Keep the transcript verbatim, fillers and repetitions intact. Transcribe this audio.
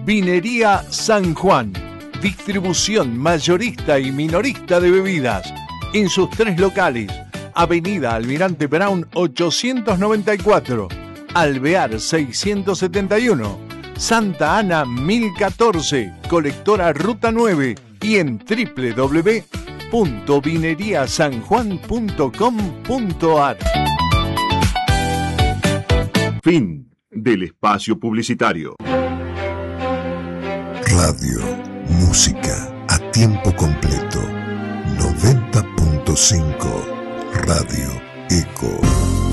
Vinería San Juan. Distribución mayorista y minorista de bebidas. En sus tres locales. Avenida Almirante Brown ochocientos noventa y cuatro. Alvear seiscientos setenta y uno. Santa Ana mil catorce. Colectora Ruta nueve. Y en doble u doble u doble u punto vinería san juan punto com punto a r. Fin del espacio publicitario. Radio, música a tiempo completo. noventa punto cinco Radio Eco.